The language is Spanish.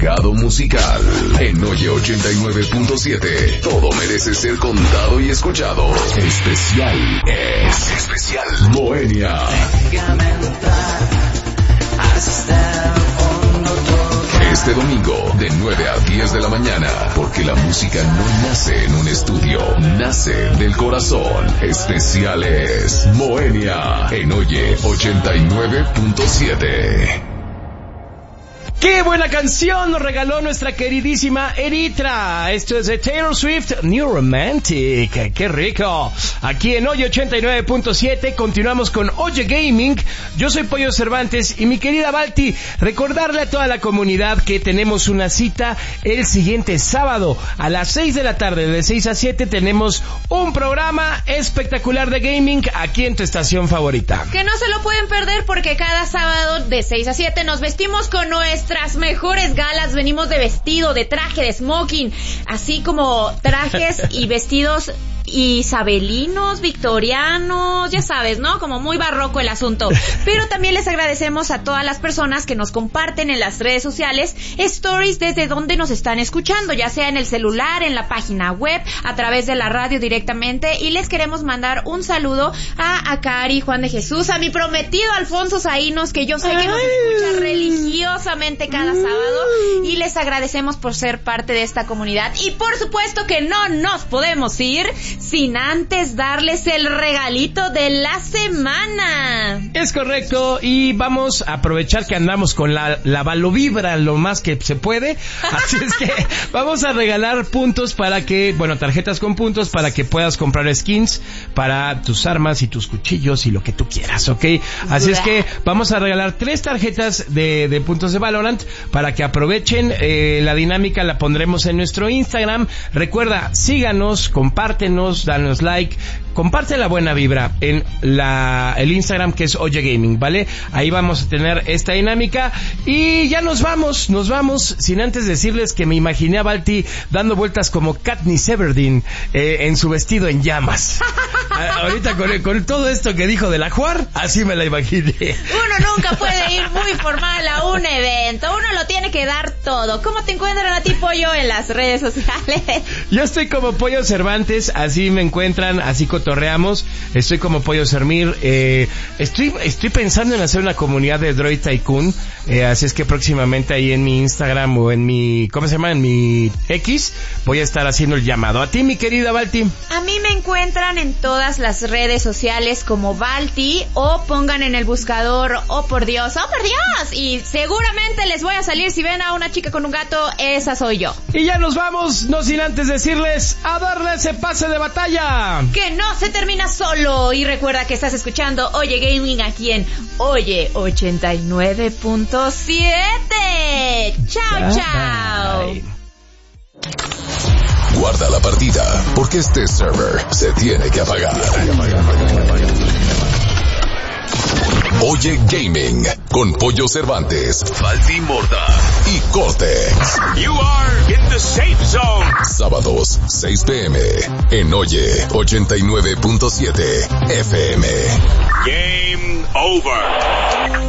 legado musical en Oye 89.7. Todo merece ser contado y escuchado. Especial Moenia. Este domingo, de 9 a 10 de la mañana, porque la música no nace en un estudio, nace del corazón. Especiales Moenia en Oye 89.7. ¡Qué buena canción nos regaló nuestra queridísima Eritra! Esto es de Taylor Swift, New Romantic. ¡Qué rico! Aquí en Oye 89.7 continuamos con Oye Gaming. Yo soy Pollo Cervantes y mi querida Balti, recordarle a toda la comunidad que tenemos una cita el siguiente sábado a las 6 de la tarde. De 6 a 7 tenemos un programa espectacular de gaming aquí en tu estación favorita. Que no se lo pueden perder porque cada sábado de 6 a 7 nos vestimos con nuestras mejores galas. Venimos de vestido, de traje, de smoking, así como trajes y vestidos isabelinos, victorianos, ya sabes, ¿no? Como muy barroco el asunto. Pero también les agradecemos a todas las personas que nos comparten en las redes sociales stories desde donde nos están escuchando, ya sea en el celular, en la página web, a través de la radio directamente. Y les queremos mandar un saludo a Cari, Juan de Jesús, a mi prometido Alfonso Saínos, que yo sé que nos escucha religiosamente cada sábado, y les agradecemos por ser parte de esta comunidad. Y por supuesto que no nos podemos ir sin antes darles el regalito de la semana. Es correcto, y vamos a aprovechar que andamos con la Valovibra lo más que se puede, así es que vamos a regalar puntos para que, bueno, tarjetas con puntos para que puedas comprar skins para tus armas y tus cuchillos y lo que tú quieras, ¿ok? Así es que vamos a regalar 3 tarjetas de puntos de Valorant para que aprovechen. La dinámica la pondremos en nuestro Instagram. Recuerda, síganos, compártenos, danos like, comparte la buena vibra en el Instagram, que es Oye Gaming, ¿vale? Ahí vamos a tener esta dinámica y ya nos vamos sin antes decirles que me imaginé a Balti dando vueltas como Katniss Everdeen en su vestido en llamas. Ahorita con todo esto que dijo del ajuar, así me la imaginé. Uno nunca puede ir muy formal a un evento, uno lo tiene que dar todo. ¿Cómo te encuentran a ti, Pollo, en las redes sociales? Yo estoy como Pollo Cervantes, así me encuentran, así cotorreamos. Estoy como Pollo Sermir. Estoy pensando en hacer una comunidad de Droid Tycoon, así es que próximamente ahí en mi Instagram o en mi, ¿cómo se llama? En mi X, voy a estar haciendo el llamado. A ti, mi querida Balti. A mí me encuentran en todas las redes sociales como Balti, o pongan en el buscador ¡oh por Dios! Y seguramente les voy a salir. Si ven a una chica con un gato, esa soy yo. Y ya nos vamos, no sin antes decirles a darle ese pase de batalla, que no se termina solo. Y recuerda que estás escuchando Oye Gaming aquí en Oye 89.7. Chao. Guarda la partida, porque este server se tiene que apagar. Oye Gaming, con Pollo Cervantes, Balti Morda y Cortex. You are in the safe zone. Sábados, 6 p.m. en Oye 89.7 FM. Game over.